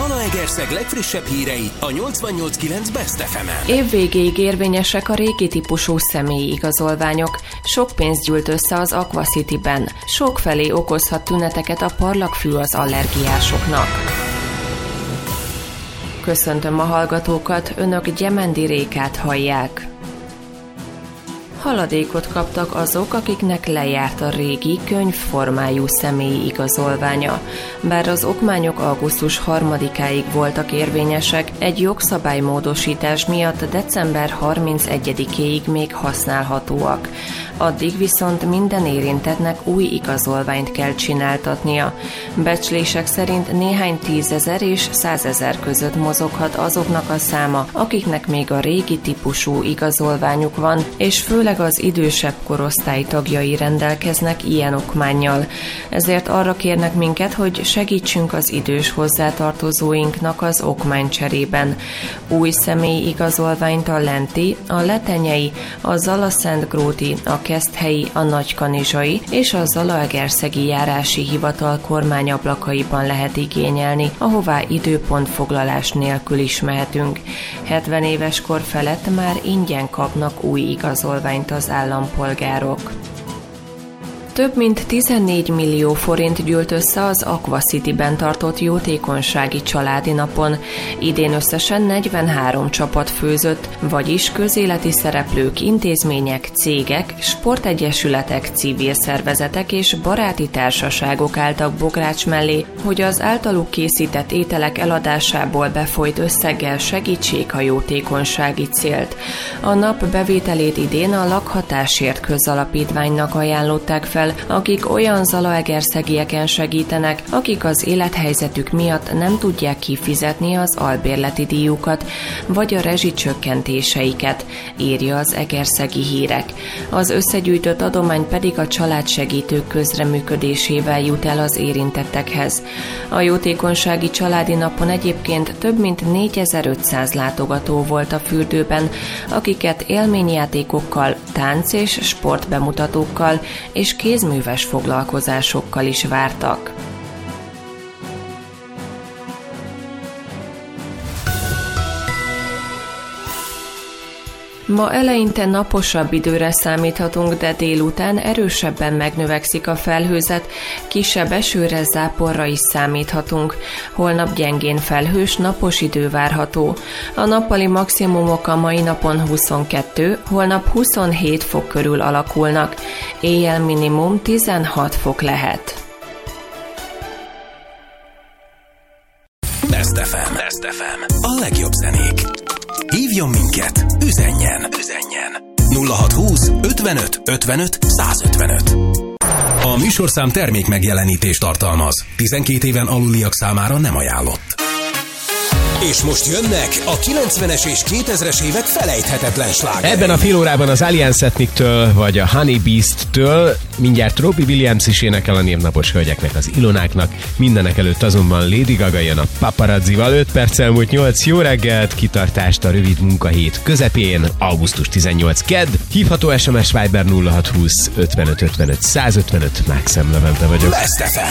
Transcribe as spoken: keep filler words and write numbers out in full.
Zalaegerszeg legfrissebb hírei a nyolcvannyolc kilenc Best ef emen. Évvégéig érvényesek a régi típusú személyi igazolványok. Sok pénzt gyűlt össze az Aqua City-ben. Sokfelé okozhat tüneteket a parlagfű az allergiásoknak. Köszöntöm a hallgatókat, önök Gyemendi Rékát hallják. Haladékot kaptak azok, akiknek lejárt a régi, könyvformájú személyi igazolványa. Bár az okmányok augusztus harmadikáig voltak érvényesek, egy jogszabálymódosítás miatt december harmincegyedikéig még használhatóak. Addig viszont minden érintettnek új igazolványt kell csináltatnia. Becslések szerint néhány tízezer és százezer között mozoghat azoknak a száma, akiknek még a régi típusú igazolványuk van, és főleg az idősebb korosztály tagjai rendelkeznek ilyen okmánnyal. Ezért arra kérnek minket, hogy segítsünk az idős hozzátartozóinknak az okmány cserében. Új személyi igazolványt a Lenti, a Letenyei, a Zalaszentgróti, a Keszthelyi, a Nagykanizsai és a Zalaegerszegi járási hivatal kormányablakaiban lehet igényelni, ahová időpontfoglalás nélkül is mehetünk. hetven éves kor felett már ingyen kapnak új igazolványt az állampolgárok. Több mint tizennégy millió forint gyűlt össze az Aqua City-ben tartott jótékonysági családi napon. Idén összesen negyvenhárom csapat főzött, vagyis közéleti szereplők, intézmények, cégek, sportegyesületek, civil szervezetek és baráti társaságok álltak bogrács mellé, hogy az általuk készített ételek eladásából befolyt összeggel segítsék a jótékonysági célt. A nap bevételét idén a Lakhatásért Közalapítványnak ajánlották fel, akik olyan zalaegerszegieken segítenek, akik az élethelyzetük miatt nem tudják kifizetni az albérleti díjukat, vagy a rezsicsökkentéseiket, írja az Egerszegi Hírek. Az összegyűjtött adomány pedig a családsegítők közreműködésével jut el az érintettekhez. A jótékonysági családi napon egyébként több mint négyezer-ötszáz látogató volt a fürdőben, akiket élményjátékokkal, tánc- és sportbemutatókkal és kézműves foglalkozásokkal is vártak. Ma eleinte naposabb időre számíthatunk, de délután erősebben megnövekszik a felhőzet, kisebb esőre, záporra is számíthatunk. Holnap gyengén felhős, napos idő várható. A nappali maximumok a mai napon huszonkettő, holnap huszonhét fok körül alakulnak. Éjjel minimum tizenhat fok lehet. Best ef em. Best ef em. A legjobb zenék. Hívjon minket, üzenjen, üzenjen. nulla hatszázhúsz ötvenöt ötvenöt százötvenöt. A műsorszám termék megjelenítést tartalmaz. tizenkét éven aluliak számára nem ajánlott. És most jönnek a kilencvenes és kétezres évek felejthetetlen slágerei. Ebben a fél órában az Alliance Ethnic-től vagy a Honey Beast-től mindjárt Robbie Williams is énekel a névnapos hölgyeknek, az Ilonáknak. Mindenek előtt azonban Lady Gaga jön a Paparazzival. öt perc elmúlt nyolc. Jó reggelt, kitartást a rövid munkahét közepén, augusztus tizennyolcadika kedd. Hívható es em es Viber nulla hatszázhúsz ötvenöt ötvenöt százötvenöt. Mákszem Levente vagyok. Best ef em.